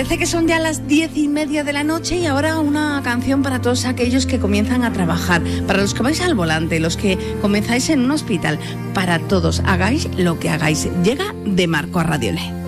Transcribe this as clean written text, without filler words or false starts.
Parece que son ya las 10:30 de la noche y ahora una canción para todos aquellos que comienzan a trabajar, para los que vais al volante, los que comenzáis en un hospital, para todos, hagáis lo que hagáis. Llega de Marco a Radio Le.